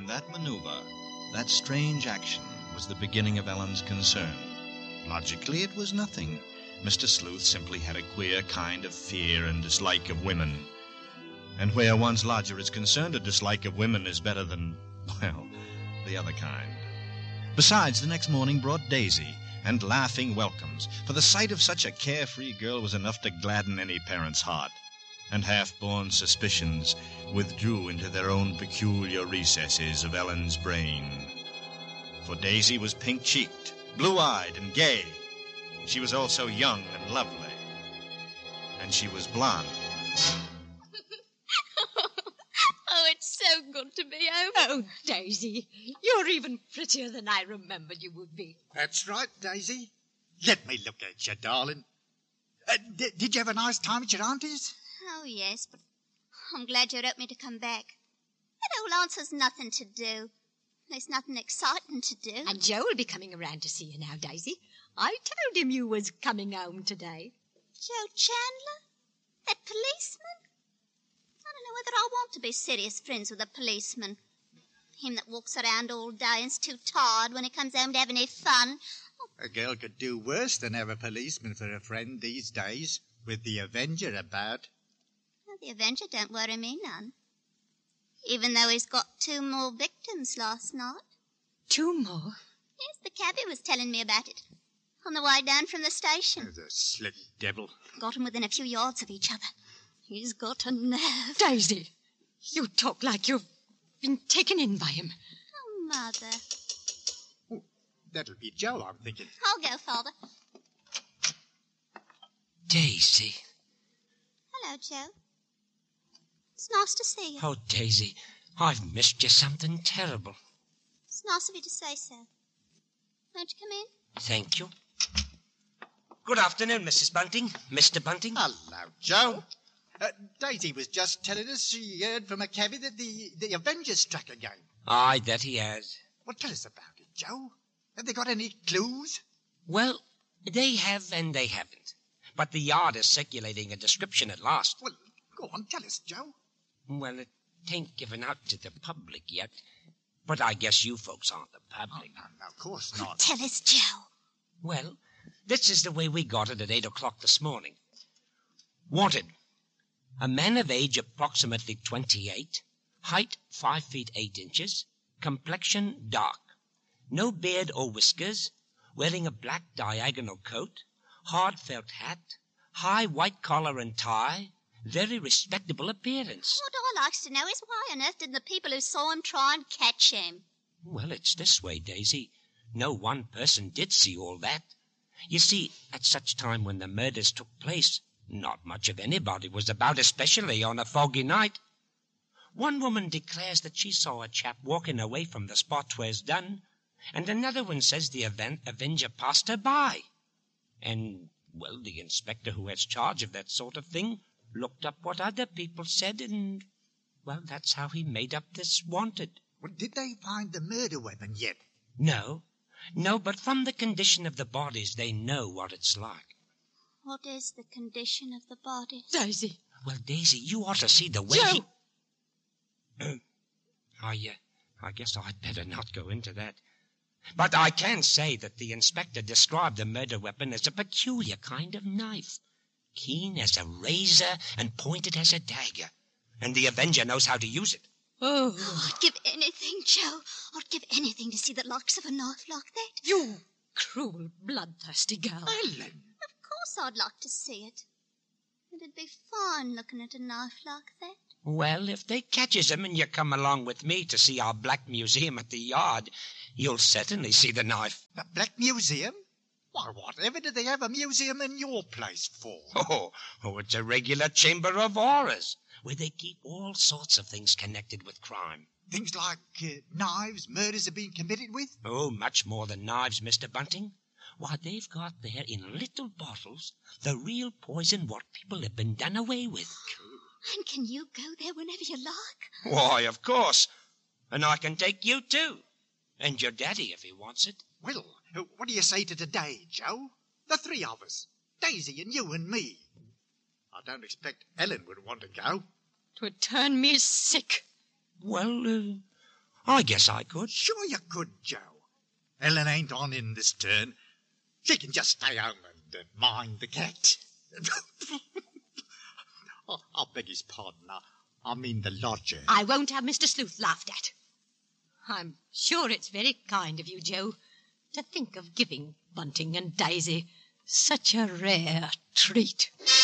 And that maneuver, that strange action, was the beginning of Ellen's concern. Logically, it was nothing. Mr. Sleuth simply had a queer kind of fear and dislike of women. And where one's lodger is concerned, a dislike of women is better than, well, the other kind. Besides, the next morning brought Daisy and laughing welcomes, for the sight of such a carefree girl was enough to gladden any parent's heart, and half-born suspicions withdrew into their own peculiar recesses of Ellen's brain. For Daisy was pink-cheeked, blue-eyed, and gay. She was also young and lovely. And she was blonde. Oh, it's so good to be home. Oh, Daisy, you're even prettier than I remembered you would be. That's right, Daisy. Let me look at you, darling. Did you have a nice time at your auntie's? Oh, yes, but I'm glad you wrote me to come back. That old aunt's has nothing to do. There's nothing exciting to do. And Joe will be coming around to see you now, Daisy. I told him you was coming home today. Joe Chandler? That policeman? I don't know whether I want to be serious friends with a policeman. Him that walks around all day and's too tired when he comes home to have any fun. A girl could do worse than have a policeman for a friend these days, with the Avenger about. Well, the Avenger don't worry me none. Even though he's got 2 more victims last night. 2 more? Yes, the cabbie was telling me about it on the way down from the station. The slick devil. Got 'em within a few yards of each other. He's got a nerve. Daisy, you talk like you've been taken in by him. Oh, Mother. Oh, that'll be Joe, I'm thinking. I'll go, Father. Daisy. Hello, Joe. It's nice to see you. Oh, Daisy, I've missed you something terrible. It's nice of you to say so. Won't you come in? Thank you. Good afternoon, Mrs. Bunting. Mr. Bunting. Hello, Joe. Daisy was just telling us she heard from a cabby that the Avengers struck again. Aye, that he has. Well, tell us about it, Joe. Have they got any clues? Well, they have and they haven't. But the Yard is circulating a description at last. Well, go on, tell us, Joe. Well, it ain't given out to the public yet. But I guess you folks aren't the public. Oh, no, of course not. Tell us, Joe. Well, this is the way we got it at 8 o'clock this morning. Wanted. A man of age approximately 28, height 5 feet 8 inches, complexion dark, no beard or whiskers, wearing a black diagonal coat, hard felt hat, high white collar and tie, very respectable appearance. What I likes to know is why on earth didn't the people who saw him try and catch him? Well, it's this way, Daisy. No one person did see all that. You see, at such time when the murders took place, not much of anybody was about, especially on a foggy night. One woman declares that she saw a chap walking away from the spot 'twas done, and another one says the Avenger passed her by. And, well, the inspector who has charge of that sort of thing looked up what other people said, and, well, that's how he made up this wanted. Well, did they find the murder weapon yet? No, but from the condition of the bodies, they know what it's like. What is the condition of the body? Daisy. Well, Daisy, you ought to see the way Joe! I guess I'd better not go into that. But I can say that the inspector described the murder weapon as a peculiar kind of knife, keen as a razor and pointed as a dagger. And the Avenger knows how to use it. Oh, I'd give anything, Joe. I'd give anything to see the likes of a knife like that. you cruel, bloodthirsty girl. Ellen! Of course I'd like to see it. It'd be fine looking at a knife like that. Well, if they catches him and you come along with me to see our Black Museum at the Yard, you'll certainly see the knife. The Black Museum? Why, whatever do they have a museum in your place for? Oh, it's a regular chamber of horrors, where they keep all sorts of things connected with crime. Things like knives murders have been committed with? Oh, much more than knives, Mr. Bunting. Why, they've got there in little bottles the real poison what people have been done away with. And can you go there whenever you like? Why, of course. And I can take you, too. And your daddy, if he wants it. Well, what do you say to today, Joe? The 3 of us. Daisy and you and me. I don't expect Ellen would want to go. 'Twould turn me sick. Well, I guess I could. Sure you could, Joe. Ellen ain't on in this turn. She can just stay home and mind the cat. I beg his pardon. I mean the lodger. I won't have Mr. Sleuth laughed at. I'm sure it's very kind of you, Joe, to think of giving Bunting and Daisy such a rare treat.